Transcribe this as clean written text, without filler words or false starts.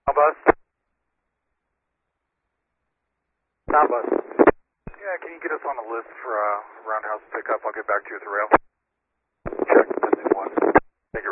bus. Sound bus. Yeah, can you get us on the list for roundhouse pickup? I'll get back to you with the rail.